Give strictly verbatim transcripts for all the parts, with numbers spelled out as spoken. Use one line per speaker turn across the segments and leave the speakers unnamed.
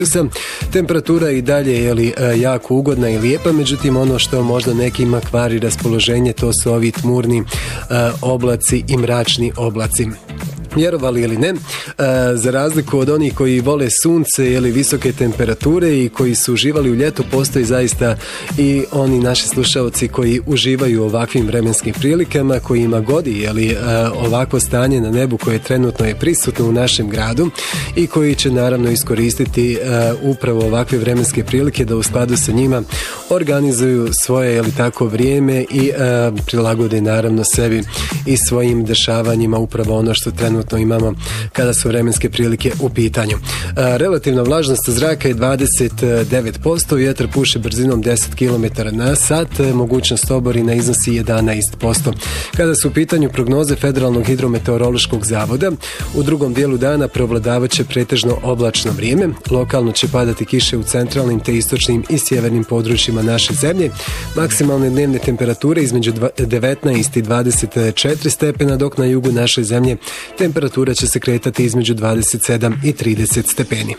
Temperatura je i dalje je li, jako ugodna i lijepa, međutim ono što možda nekima kvari raspoloženje, to su ovi tmurni uh, oblaci i mračni oblaci. Vjerovali ili ne, za razliku od onih koji vole sunce ili visoke temperature i koji su uživali u ljetu, postoji zaista i oni naši slušalci koji uživaju u ovakvim vremenskim prilikama, koji ima godi jeli, ovakvo stanje na nebu koje trenutno je prisutno u našem gradu i koji će naravno iskoristiti upravo ovakve vremenske prilike da u skladu sa njima organizuju svoje jeli, tako vrijeme i prilagode naravno sebi i svojim dešavanjima upravo ono što trenutno imamo kada su vremenske prilike u pitanju. A, relativna vlažnost zraka je dvadeset devet posto, vjetar puše brzinom deset kilometara na sat, mogućnost oborina iznosi jedanaest posto. Kada su u pitanju prognoze Federalnog hidrometeorološkog zavoda, u drugom dijelu dana prevladavat će pretežno oblačno vrijeme, lokalno će padati kiše u centralnim te istočnim i sjevernim područjima naše zemlje, maksimalne dnevne temperature između devetnaest i dvadeset četiri stepena, dok na jugu naše zemlje temperatura će se kretati između dvadeset sedam i trideset stepeni.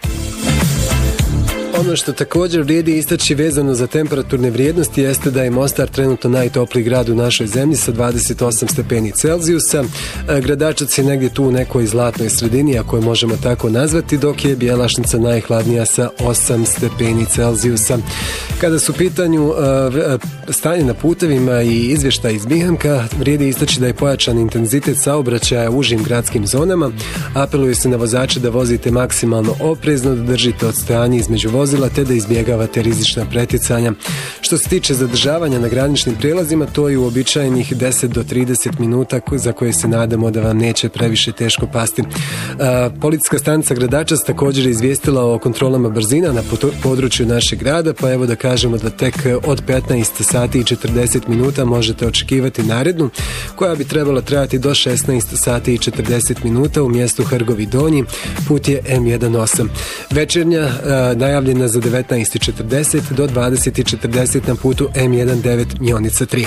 Ono što također vrijedi istaći vezano za temperaturne vrijednosti jeste da je Mostar trenutno najtopliji grad u našoj zemlji sa dvadeset osam stepeni Celzijusa. Gradačac je negdje tu u nekoj zlatnoj sredini, ako je možemo tako nazvati, dok je Bjelašnica najhladnija sa osam stepeni Celzijusa. Kada su u pitanju stanje na putevima i izvještaj iz Bihamka, vrijedi istaći da je pojačan intenzitet saobraćaja u užim gradskim zonama. Apeluje se na vozače da vozite maksimalno oprezno, da držite odstojanje između vozila te da izbjegavate rizična pretjecanja. Što se tiče zadržavanja na graničnim prijelazima, to je uobičajenih deset do trideset minuta za koje se nadamo da vam neće previše teško pasti. A, policijska stanica Gradačac također je izvijestila o kontrolama brzina na području našeg grada, pa evo da kažemo da tek od petnaest sati i četrdeset minuta možete očekivati narednu, koja bi trebala trajati do šesnaest sati i četrdeset minuta u mjestu Hrgovi Donji, put je em osam. Večernja a, najavljena za devetnaest i četrdeset do dvadeset i četrdeset na putu em devetnaest Mionica tri.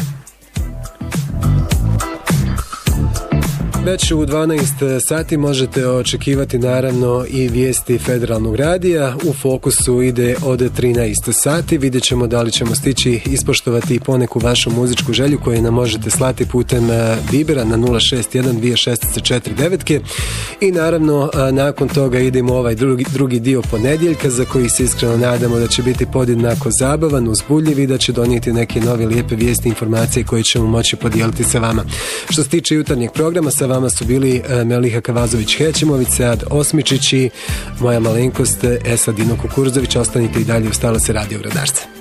Već u dvanaest sati možete očekivati naravno i vijesti Federalnog radija. U fokusu ide od trinaest sati. Vidjet ćemo da li ćemo stići ispoštovati poneku vašu muzičku želju koju nam možete slati putem Vibera na nula šest jedan dvije šest četiri devet. I naravno nakon toga idemo ovaj drugi, drugi dio ponedjeljka za koji se iskreno nadamo da će biti podjednako zabavan, uzbudljiv i da će donijeti neke nove lijepe vijesti i informacije koje ćemo moći podijeliti sa vama. Što se tiče jutarnjeg programa, sa vama su bili Meliha Kavazović-Hećimović, Sead Osmičić i moja malenkost Esad Dino Kukuruzović. Ostanite i dalje u Stalo se radio Gradarce.